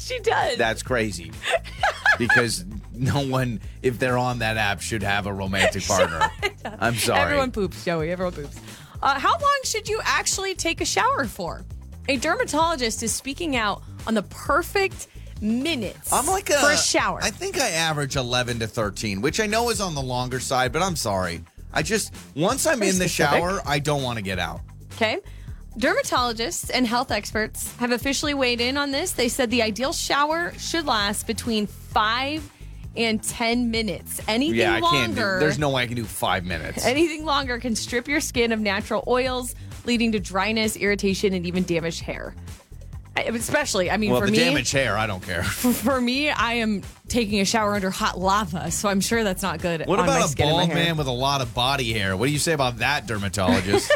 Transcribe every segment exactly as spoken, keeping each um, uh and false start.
she does. That's crazy. Because no one, if they're on that app, should have a romantic partner. I'm sorry. Everyone poops, Joey. Everyone poops. Uh, how long should you actually take a shower for? A dermatologist is speaking out on the perfect minutes I'm like a, for a shower. I think I average eleven to thirteen, which I know is on the longer side, but I'm sorry. I just, once I'm Very in the specific. shower, I don't want to get out. Okay. Dermatologists and health experts have officially weighed in on this. They said the ideal shower should last between five and ten minutes. Anything Yeah, I longer, can't do, there's no way I can do five minutes. anything longer can strip your skin of natural oils, leading to dryness, irritation, and even damaged hair. I- Especially, I mean, well, for the me, damaged hair, I don't care. for me, I am taking a shower under hot lava, so I'm sure that's not good. What on my about a skin and my bald hair. man with a lot of body hair? What do you say about that, dermatologist?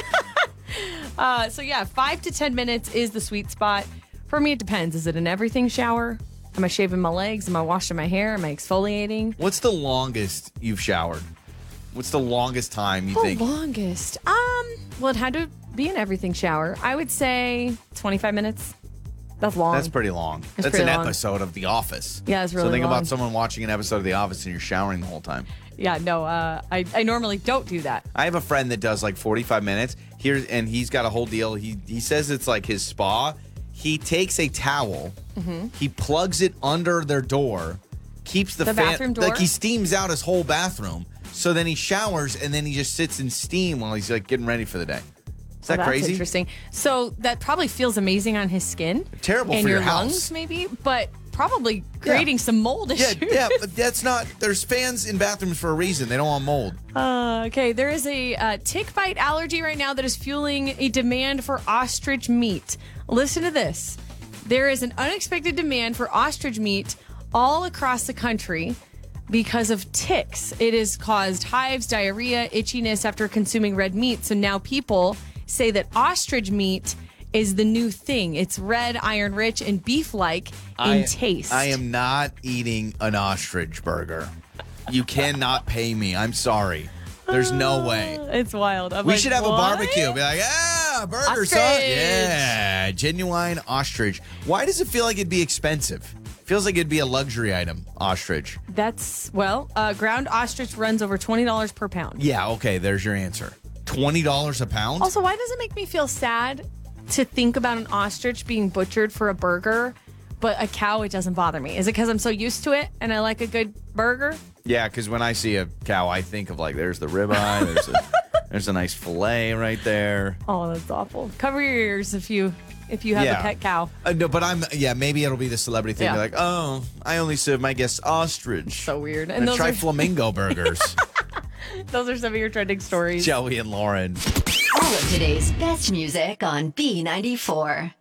Uh, so yeah, five to ten minutes is the sweet spot. For me, it depends. Is it an everything shower? Am I shaving my legs? Am I washing my hair? Am I exfoliating? What's the longest you've showered? What's the longest time you The think? longest? Um, well, it had to be an everything shower. I would say twenty-five minutes. That's long. That's pretty long. That's, pretty an long. episode of The Office. Yeah, it's really So think long. about someone watching an episode of The Office and you're showering the whole time. Yeah, no, uh, I, I normally don't do that. I have a friend that does like forty-five minutes here, and he's got a whole deal. He he says it's like his spa. He takes a towel, Mm-hmm. he plugs it under their door, keeps the, The fan bathroom door? like he steams out his whole bathroom. So then he showers and then he just sits in steam while he's like getting ready for the day. Is that Oh, that's crazy? interesting. So that probably feels amazing on his skin. Terrible and for your, your house. lungs, maybe, but probably creating some mold Yeah, issues. yeah, but that's not. There's fans in bathrooms for a reason. They don't want mold. Uh, okay, there is a uh, tick bite allergy right now that is fueling a demand for ostrich meat. Listen to this. There is an unexpected demand for ostrich meat all across the country because of ticks. It has caused hives, diarrhea, itchiness after consuming red meat. So now people say that ostrich meat is the new thing. It's red, iron rich, and beef-like in I, taste. I am not eating an ostrich burger. You cannot pay me. I'm sorry. There's no way. It's wild. I'm We like, should have what? a barbecue. Be like, ah, burger, son. Ostrich. Yeah, genuine ostrich. Why does it feel like it'd be expensive? Feels like it'd be a luxury item, ostrich. That's, well, uh, ground ostrich runs over twenty dollars per pound. Yeah, okay, there's your answer. twenty dollars a pound? Also, why does it make me feel sad to think about an ostrich being butchered for a burger, but a cow, it doesn't bother me? Is it because I'm so used to it and I like a good burger? Yeah, because when I see a cow, I think of like, there's the ribeye, there's a, there's a nice fillet right there. Oh, that's awful. Cover your ears if you if you have Yeah. a pet cow. Uh, no, but I'm, yeah, maybe it'll be the celebrity thing. Yeah. Be like, oh, I only serve my guests ostrich. So weird. And And those try are flamingo burgers. those are some of your trending stories. Joey and Lauren. All of today's best music on B ninety-four.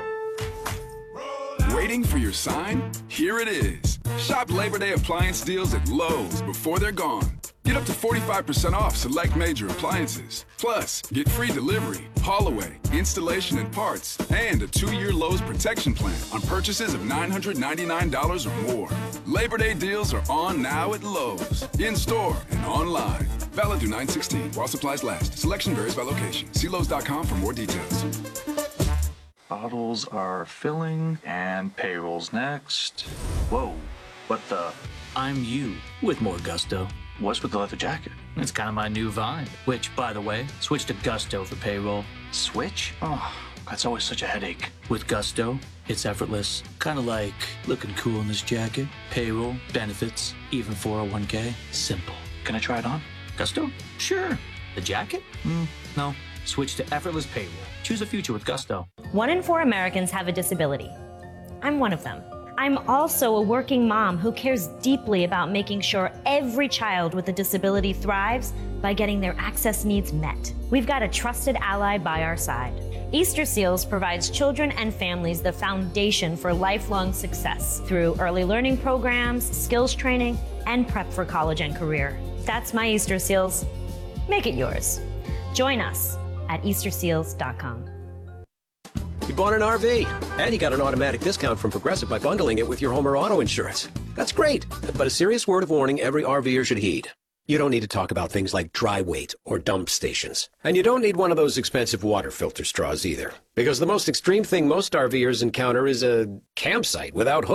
Waiting for your sign? Here it is. Shop Labor Day appliance deals at Lowe's before they're gone. Get up to forty-five percent off select major appliances. Plus, get free delivery, haul away, installation and parts, and a two-year Lowe's protection plan on purchases of nine hundred ninety-nine dollars or more. Labor Day deals are on now at Lowe's, in-store and online. Valid through nine sixteen while supplies last. Selection varies by location. See Lowe's dot com for more details. Bottles are filling and payrolls next. Whoa, what the? I'm you with more gusto. What's with the leather jacket? It's kind of my new vibe. Which, by the way, switch to Gusto for payroll. Switch? Oh, that's always such a headache. With Gusto, it's effortless. Kind of like looking cool in this jacket. Payroll, benefits, even four oh one k. Simple. Can I try it on? Gusto? Sure. The jacket? Mm, no. Switch to effortless payroll. Choose a future with Gusto. One in four Americans have a disability. I'm one of them. I'm also a working mom who cares deeply about making sure every child with a disability thrives by getting their access needs met. We've got a trusted ally by our side. Easter Seals provides children and families the foundation for lifelong success through early learning programs, skills training, and prep for college and career. That's my Easter Seals. Make it yours. Join us at easter seals dot com. You bought an R V, and you got an automatic discount from Progressive by bundling it with your home or auto insurance. That's great, but a serious word of warning every RVer should heed. You don't need to talk about things like dry weight or dump stations. And you don't need one of those expensive water filter straws either. Because the most extreme thing most RVers encounter is a campsite without hooks.